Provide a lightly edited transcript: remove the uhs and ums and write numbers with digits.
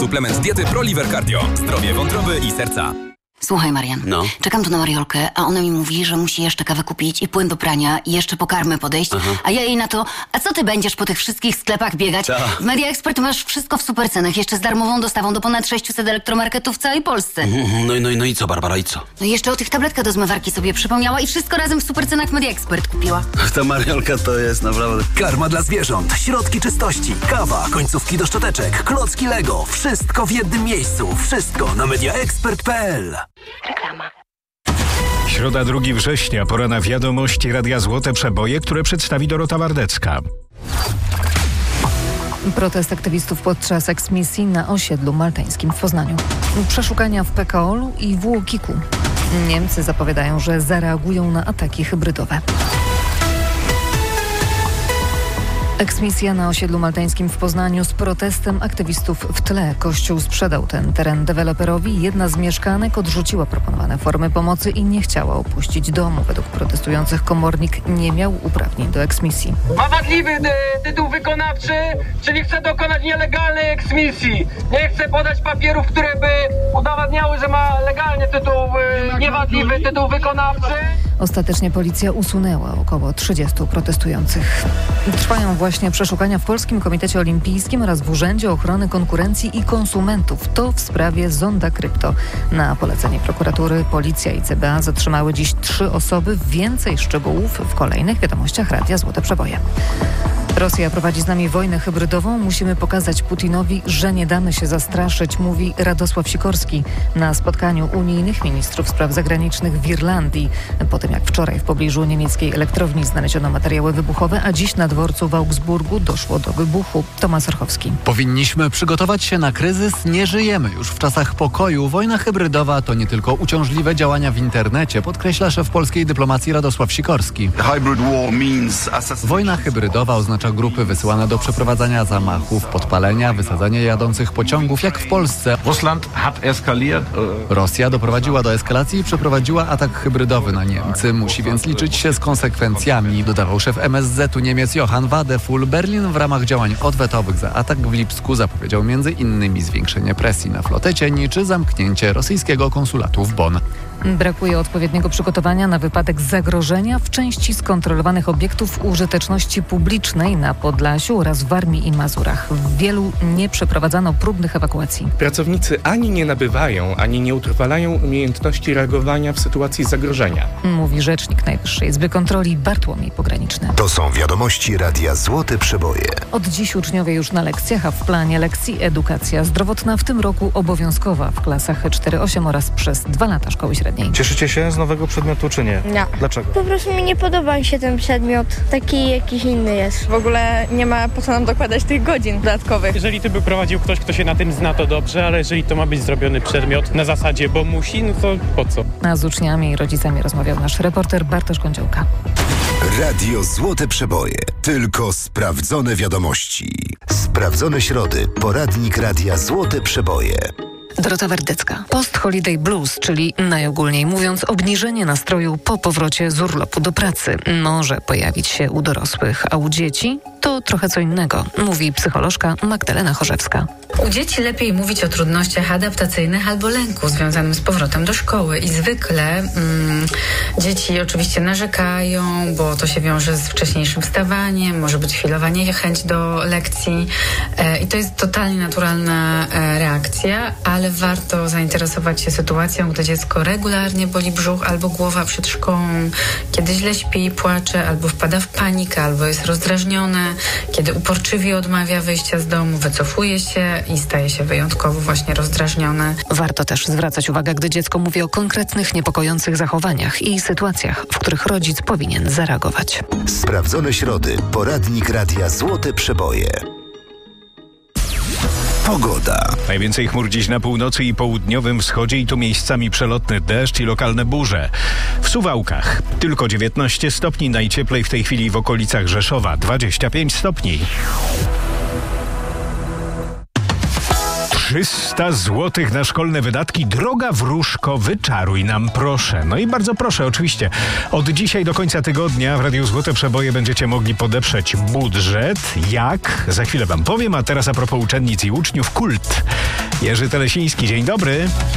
Suplement diety ProLiver Cardio. Zdrowie wątroby i serca. Słuchaj, Marian, No. czekam tu na Mariolkę, a ona mi mówi, że musi jeszcze kawę kupić i płyn do prania i jeszcze po karmę podejść, a ja jej na to, a co ty będziesz po tych wszystkich sklepach biegać? Ta. W Media Expert masz wszystko w supercenach, jeszcze z darmową dostawą do ponad 600 elektromarketów w całej Polsce. No i co, Barbara, i co? No i jeszcze o tych tabletkach do zmywarki sobie przypomniała i wszystko razem w supercenach w Media Expert kupiła. Ta Mariolka to jest naprawdę... Karma dla zwierząt, środki czystości, kawa, końcówki do szczoteczek, klocki Lego. Wszystko w jednym miejscu. Wszystko na mediaexpert.pl. Reklama. Środa 2 września, pora na wiadomości Radia Złote Przeboje, które przedstawi Dorota Wardecka. Protest aktywistów podczas eksmisji na osiedlu maltańskim w Poznaniu. Przeszukania w PKOL-u i w UOKiK-u. Niemcy zapowiadają, że zareagują na ataki hybrydowe. Eksmisja na osiedlu maltańskim w Poznaniu z protestem aktywistów w tle. Kościół sprzedał ten teren deweloperowi. Jedna z mieszkanek odrzuciła proponowane formy pomocy i nie chciała opuścić domu. Według protestujących komornik nie miał uprawnień do eksmisji. Ma wadliwy tytuł wykonawczy, czyli chce dokonać nielegalnej eksmisji. Nie chce podać papierów, które by udowadniały, że ma legalnie niewadliwy tytuł wykonawczy. Ostatecznie policja usunęła około 30 protestujących. Trwają właśnie przeszukania w Polskim Komitecie Olimpijskim oraz w Urzędzie Ochrony Konkurencji i Konsumentów. To w sprawie Zonda Krypto. Na polecenie prokuratury policja i CBA zatrzymały dziś 3 osoby. Więcej szczegółów w kolejnych wiadomościach Radia Złote Przeboje. Rosja prowadzi z nami wojnę hybrydową. Musimy pokazać Putinowi, że nie damy się zastraszyć, mówi Radosław Sikorski na spotkaniu unijnych ministrów spraw zagranicznych w Irlandii. Po tym jak wczoraj w pobliżu niemieckiej elektrowni znaleziono materiały wybuchowe, a dziś na dworcu w Augsburgu doszło do wybuchu. Tomasz Orchowski. Powinniśmy przygotować się na kryzys. Nie żyjemy już w czasach pokoju. Wojna hybrydowa to nie tylko uciążliwe działania w internecie, podkreśla szef polskiej dyplomacji Radosław Sikorski. Wojna hybrydowa oznacza grupy wysyłane do przeprowadzania zamachów, podpalenia, wysadzania jadących pociągów, jak w Polsce. Rosja doprowadziła do eskalacji i przeprowadziła atak hybrydowy na Niemcy. Musi więc liczyć się z konsekwencjami, dodawał szef MSZ-u Niemiec Johann Wadefull. Berlin w ramach działań odwetowych za atak w Lipsku zapowiedział m.in. zwiększenie presji na flotę cieni czy zamknięcie rosyjskiego konsulatu w Bonn. Brakuje odpowiedniego przygotowania na wypadek zagrożenia w części skontrolowanych obiektów użyteczności publicznej na Podlasiu oraz w Warmii i Mazurach. W wielu nie przeprowadzano próbnych ewakuacji. Pracownicy ani nie nabywają, ani nie utrwalają umiejętności reagowania w sytuacji zagrożenia. Mówi rzecznik Najwyższej Izby Kontroli Bartłomiej Pograniczny. To są wiadomości Radia Złote Przeboje. Od dziś uczniowie już na lekcjach, a w planie lekcji edukacja zdrowotna w tym roku obowiązkowa w klasach 4-8 oraz przez 2 lata szkoły średniej. Cieszycie się z nowego przedmiotu czy nie? Nie. Dlaczego? Po prostu mi nie podoba mi się ten przedmiot. Taki jakiś inny jest. W ogóle nie ma po co nam dokładać tych godzin dodatkowych. Jeżeli to by prowadził ktoś, kto się na tym zna, to dobrze, ale jeżeli to ma być zrobiony przedmiot na zasadzie, bo musi, no to po co? A z uczniami i rodzicami rozmawiał nasz reporter Bartosz Kądziołka. Radio Złote Przeboje. Tylko sprawdzone wiadomości. Sprawdzone środy. Poradnik Radia Złote Przeboje. Dorota Wardecka. Post-holiday blues, czyli najogólniej mówiąc obniżenie nastroju po powrocie z urlopu do pracy, może pojawić się u dorosłych, a u dzieci to trochę co innego, mówi psycholożka Magdalena Chorzewska. U dzieci lepiej mówić o trudnościach adaptacyjnych albo lęku związanym z powrotem do szkoły i zwykle dzieci oczywiście narzekają, bo to się wiąże z wcześniejszym wstawaniem, może być chwilowa niechęć do lekcji i to jest totalnie naturalna reakcja, ale warto zainteresować się sytuacją, gdy dziecko regularnie boli brzuch albo głowa przed szkołą, kiedy źle śpi i płacze, albo wpada w panikę, albo jest rozdrażnione, kiedy uporczywie odmawia wyjścia z domu, wycofuje się i staje się wyjątkowo właśnie rozdrażnione. Warto też zwracać uwagę, gdy dziecko mówi o konkretnych, niepokojących zachowaniach i sytuacjach, w których rodzic powinien zareagować. Sprawdzone środy. Poradnik Radia Złote Przeboje. Pogoda. Najwięcej chmur dziś na północy i południowym wschodzie i tu miejscami przelotny deszcz i lokalne burze. W Suwałkach tylko 19 stopni, najcieplej w tej chwili w okolicach Rzeszowa 25 stopni. 300 złotych na szkolne wydatki. Droga wróżko, wyczaruj nam proszę. No i bardzo proszę, oczywiście. Od dzisiaj do końca tygodnia w Radiu Złote Przeboje będziecie mogli podeprzeć budżet. Jak? Za chwilę wam powiem, a teraz a propos uczennic i uczniów, kult. Jerzy Telesiński, dzień dobry.